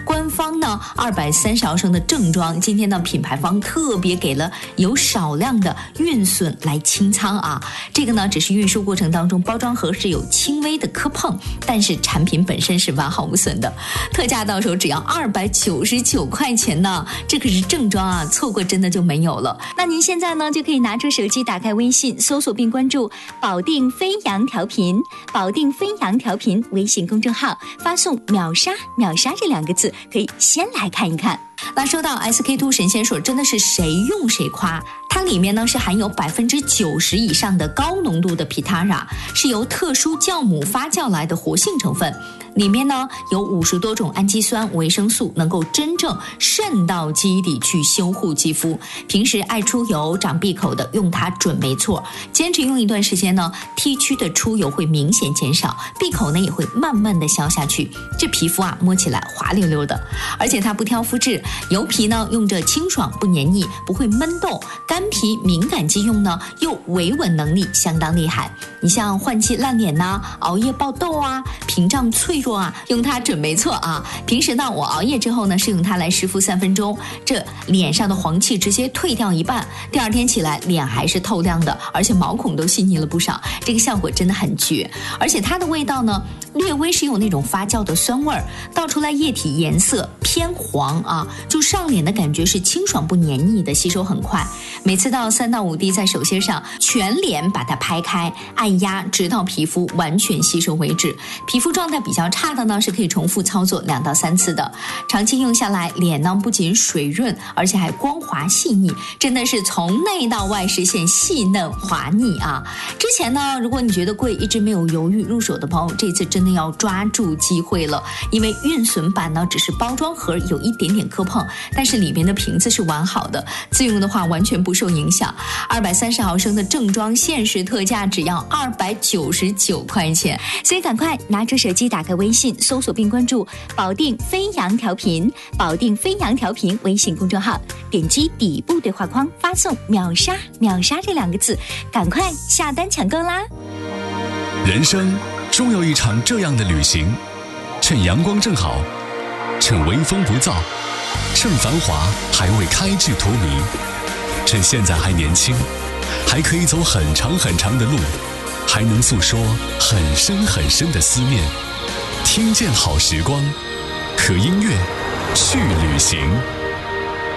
官方呢230毫升的正装，今天呢品牌方特别给了有少量的运损来清仓啊。这个呢只是运输过程当中包装盒是有轻微的磕碰，但是产品本身是完好无损的。特价到手只要299块钱呢，这可是正装啊，错过真的就没有了。那您现在呢就可以拿出手机，打开微信，搜索并关注保定飞扬调频，保定飞扬调频微信公众号，发送秒杀秒杀这2个字，可以先来看一看。那说到 SK2 神仙水，真的是谁用谁夸。它里面呢是含有90%以上的高浓度的 Pitara， 是由特殊酵母发酵来的活性成分。里面呢有50多种氨基酸、维生素，能够真正渗到基底去修护肌肤。平时爱出油、长闭口的，用它准没错。坚持用一段时间呢，T 区的出油会明显减少，闭口呢也会慢慢的消下去。这皮肤啊摸起来滑溜溜的，而且它不挑肤质，油皮呢用着清爽不黏腻，不会闷动；干皮敏感肌用呢又维稳能力相当厉害。你像换季烂脸呐、熬夜爆痘啊、屏障脆弱啊，用它准没错啊。平时呢我熬夜之后呢是用它来湿敷3分钟，这脸上的黄气直接退掉一半，第2天起来脸还是透亮的，而且毛孔都细腻了不少，这个效果真的很绝。而且它的味道呢略微是有那种发酵的酸味儿，倒出来液体颜色偏黄啊，就上脸的感觉是清爽不黏腻的，吸收很快。每次到3到5滴在手心上，全脸把它拍开，按压直到皮肤完全吸收为止。皮肤状态比较差的呢是可以重复操作2到3次的。长期用下来，脸呢不仅水润，而且还光滑细腻，真的是从内到外实现细嫩滑腻啊。之前呢如果你觉得贵一直没有犹豫入手的朋友，这次真的要抓住机会了，因为运损版呢只是包装盒有一点点磕碰，但是里面的瓶子是完好的，自用的话完全不受影响。230毫升的正装限时特价只要299块钱，所以赶快拿出手机，打开微信，搜索并关注保定飞扬调频，保定飞扬调频微信公众号，点击底部对话框，发送秒杀秒杀这2个字，赶快下单抢购啦。 人生终有一场这样的旅行，趁阳光正好，趁微风不燥，趁繁华还未开至荼蘼，趁现在还年轻，还可以走很长很长的路，还能诉说很深很深的思念。听见好时光，和音乐去旅行。